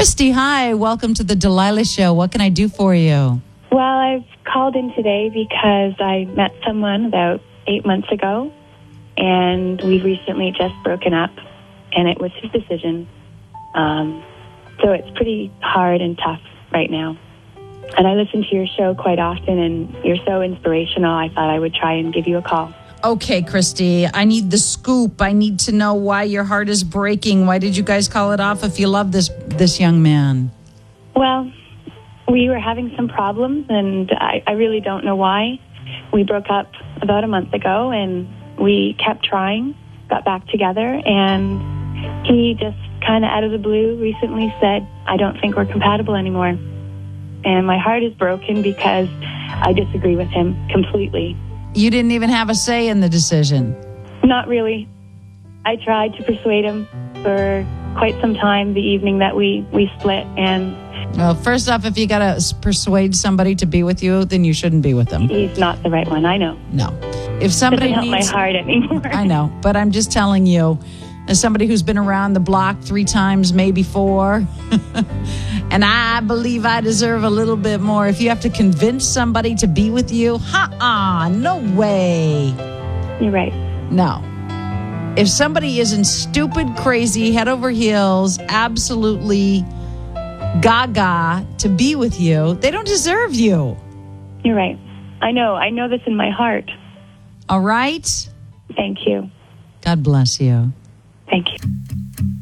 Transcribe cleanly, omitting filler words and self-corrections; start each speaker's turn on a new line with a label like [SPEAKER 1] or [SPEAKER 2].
[SPEAKER 1] Christy, hi. Welcome to the Delilah Show. What can I do for you?
[SPEAKER 2] Well, I've called in today because I met someone about 8 months ago, and we've recently just broken up, and it was his decision. So it's pretty hard and tough right now. And I listen to your show quite often, and you're so inspirational. I thought I would try and give you a call.
[SPEAKER 1] Okay, Christy, I need the scoop. I need to know why your heart is breaking. Why did you guys call it off if you love this young man?
[SPEAKER 2] Well, we were having some problems, and I really don't know why. We broke up about a month ago, and we kept trying, got back together, and he just kind of out of the blue recently said, I don't think we're compatible anymore. And my heart is broken because I disagree with him completely.
[SPEAKER 1] You didn't even have a say in the decision.
[SPEAKER 2] Not really. I tried to persuade him for quite some time the evening that we split. And
[SPEAKER 1] well, first off, if you got to persuade somebody to be with you, then you shouldn't be with them.
[SPEAKER 2] He's not the right one, I know.
[SPEAKER 1] No. If somebody
[SPEAKER 2] doesn't help
[SPEAKER 1] needs
[SPEAKER 2] my heart anymore.
[SPEAKER 1] I know, but I'm just telling you, as somebody who's been around the block 3 times, maybe 4, and I believe I deserve a little bit more. If you have to convince somebody to be with you, no way.
[SPEAKER 2] You're right.
[SPEAKER 1] No. If somebody isn't stupid, crazy, head over heels, absolutely gaga to be with you, they don't deserve you.
[SPEAKER 2] You're right. I know this in my heart.
[SPEAKER 1] All right?
[SPEAKER 2] Thank you.
[SPEAKER 1] God bless you.
[SPEAKER 2] Thank you.